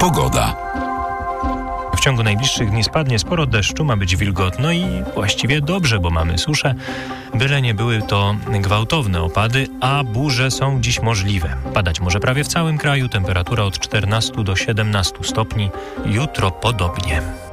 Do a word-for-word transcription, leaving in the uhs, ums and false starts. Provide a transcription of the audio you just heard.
Pogoda. W ciągu najbliższych dni spadnie sporo deszczu, ma być wilgotno i właściwie dobrze, bo mamy suszę. Byle nie były to gwałtowne opady, a burze są dziś możliwe. Padać może prawie w całym kraju, temperatura od czternastu do siedemnastu stopni. Jutro podobnie.